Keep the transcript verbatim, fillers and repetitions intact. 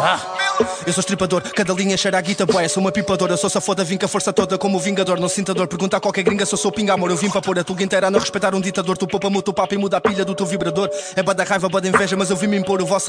Ah. Eu sou estripador, cada linha cheira a guita boia. Sou uma pipadora, sou safoda, vim com a força toda como o vingador. Não sinta dor, pergunta a qualquer gringa se eu sou pinga amor. Eu vim para pôr a tuga inteira a não respeitar um ditador. Tu poupa-me o teu papo e muda a pilha do teu vibrador. É bada raiva, bada inveja, mas eu vim me impor o vosso